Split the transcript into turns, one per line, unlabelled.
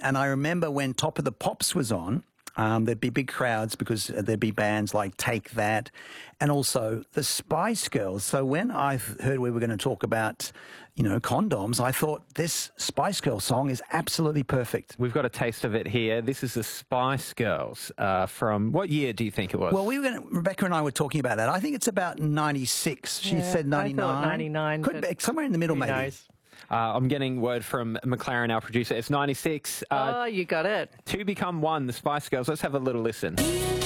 And I remember when Top of the Pops was on, there'd be big crowds because there'd be bands like Take That and also the Spice Girls. So when I heard we were going to talk about, condoms, I thought this Spice Girls song is absolutely perfect.
We've got a taste of it here. This is the Spice Girls from what year do you think it was?
Well, Rebecca and I were talking about that. I think it's about 96. She said 99.
I thought 99.
Could be somewhere in the middle, maybe.
Knows?
I'm getting word from McLaren, our producer. It's 96.
You got it.
Two Become One, the Spice Girls. Let's have a little listen.